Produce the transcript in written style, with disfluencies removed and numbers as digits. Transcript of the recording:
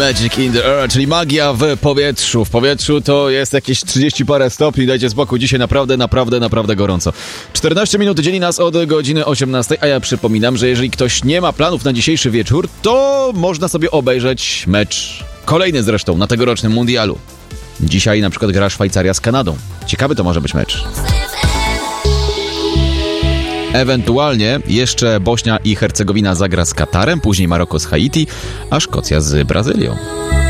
Magic in the air, czyli magia w powietrzu. W powietrzu to jest jakieś 30 parę stopni, dajcie spokój. Dzisiaj naprawdę gorąco. 14 minut dzieli nas od godziny 18, a ja przypominam, że jeżeli ktoś nie ma planów na dzisiejszy wieczór, to można sobie obejrzeć mecz, kolejny zresztą, na tegorocznym mundialu. Dzisiaj na przykład gra Szwajcaria z Kanadą. Ciekawy to może być mecz. Ewentualnie jeszcze Bośnia i Hercegowina zagra z Katarem, później Maroko z Haiti, a Szkocja z Brazylią.